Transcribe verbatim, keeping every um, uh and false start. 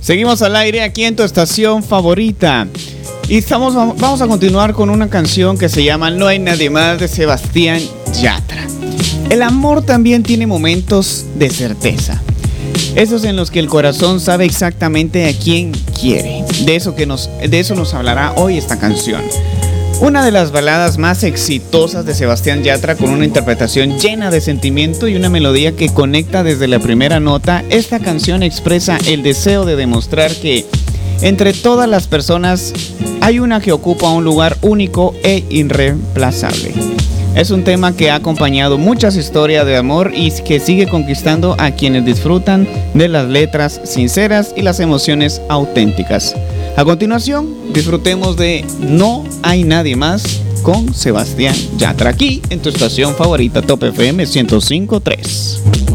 Seguimos al aire aquí en tu estación favorita. Y estamos, vamos a continuar con una canción que se llama No hay nadie más, de Sebastián Yatra. El amor también tiene momentos de certeza. Esos en los que el corazón sabe exactamente a quién quiere. De eso, que nos, de eso nos hablará hoy esta canción. Una de las baladas más exitosas de Sebastián Yatra, con una interpretación llena de sentimiento y una melodía que conecta desde la primera nota. Esta canción expresa el deseo de demostrar que entre todas las personas hay una que ocupa un lugar único e irreemplazable. Es un tema que ha acompañado muchas historias de amor y que sigue conquistando a quienes disfrutan de las letras sinceras y las emociones auténticas. A continuación, disfrutemos de No hay nadie más con Sebastián Yatra, aquí en tu estación favorita, Top F M ciento cinco punto tres.